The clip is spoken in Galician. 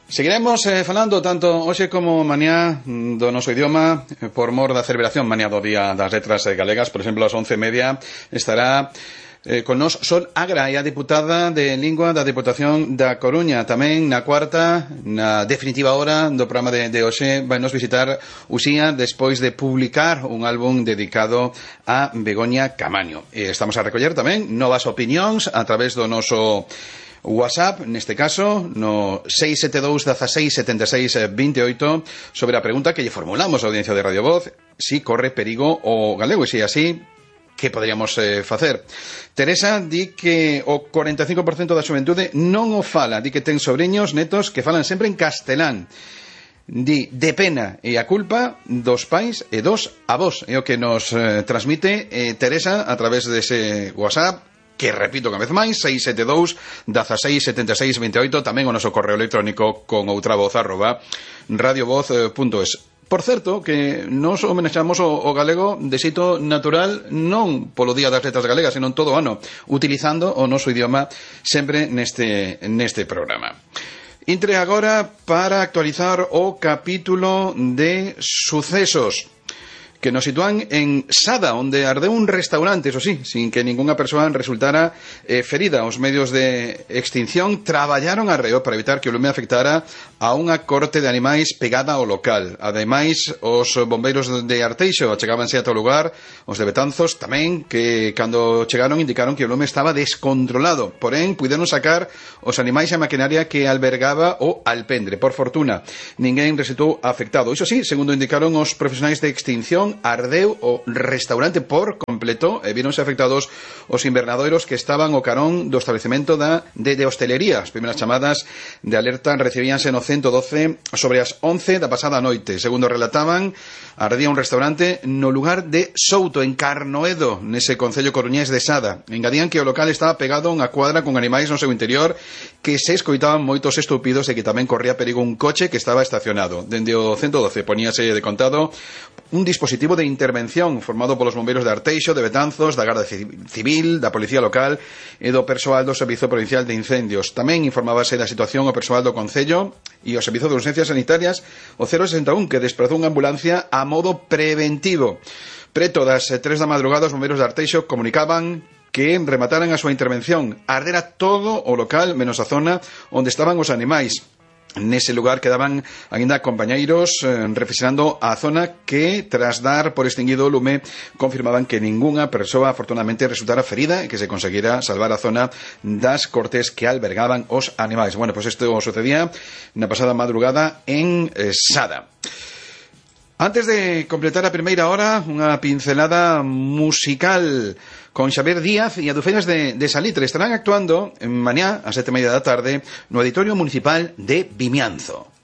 Seguiremos falando tanto hoxe como mañá do noso idioma por mor da celebración mañá do Día das Letras Galegas. Por exemplo, ás 11:30 estará con nos Sol Agra, a deputada de Lingua da Deputación da Coruña. Tamén na cuarta, na definitiva hora do programa de hoxe, vai nos visitar Uxía despois de publicar un álbum dedicado a Begoña Camaño. Estamos a recoller tamén novas opinións a través do noso WhatsApp, neste caso, no 672 16 76 28, sobre a pregunta que lle formulamos a audiencia de Radio Voz: si corre perigo o galego, e se así, que poderíamos facer? Teresa di que o 45% da xuventude non o fala, di que ten sobrinhos, netos que falan sempre en castelán. Di de pena e a culpa dos pais e dos avós. É o que nos transmite Teresa a través dese WhatsApp, que repito unha vez máis, 672 16 76 28, tamén o noso correo electrónico con outra voz @radiovoz.es. Por certo, que nos homenaxamos o galego de xeito natural, non polo Día das Letras Galegas, senón todo o ano, utilizando o noso idioma sempre neste programa. Entre agora para actualizar o capítulo de sucesos que nos sitúan en Sada, onde ardeu un restaurante, eso sí, sin que ningunha persoa resultara ferida. Os medios de extinción traballaron arreo para evitar que o lume afectara a unha corte de animais pegada ao local. Ademais, os bombeiros de Arteixo achegábanse ata o lugar, os de Betanzos tamén, que cando chegaron indicaron que o lume estaba descontrolado. Porén, puideron sacar os animais e a maquinaria que albergaba o alpendre. Por fortuna, ninguén resultou afectado. Iso sí, segundo indicaron os profesionais de extinción, ardeu o restaurante por completo e víronse afectados os invernadoiros que estaban ao carón do establecemento de hostelería. As primeiras chamadas de alerta recibíanse no 112 sobre as 11 da pasada noite. Segundo relataban, ardía un restaurante no lugar de Souto, en Carnoedo, nese concello coruñés de Sada. Engadían que o local estaba pegado a unha cuadra con animais no seu interior, que se escoitaban moitos estupidos e que tamén corría perigo un coche que estaba estacionado. Dende o 112 poníase de contado un dispositivo de intervención formado polos bombeiros de Arteixo, de Betanzos, da Garda Civil, da Policía Local e do persoal do Servizo Provincial de Incendios. Tamén informábase da situación o persoal do Concello e o Servizo de Urgencias Sanitarias, o 061, que desprazou unha ambulancia a modo preventivo. Preto das 3 da madrugada, os bombeiros de Arteixo comunicaban que remataran a súa intervención. Ardera todo o local, menos a zona onde estaban os animais. Nese lugar quedaban aínda compañeiros reflexionando a zona que, tras dar por extinguido o lume, confirmaban que ningunha persoa afortunadamente resultara ferida e que se conseguira salvar a zona das cortes que albergaban os animais. Bueno, pues isto sucedía na pasada madrugada en Sada. Antes de completar a primeira hora, unha pincelada musical con Xavier Díaz e Adufeiras de Salitre. Estarán actuando mañá ás 7:30 da tarde no Auditorio Municipal de Vimianzo.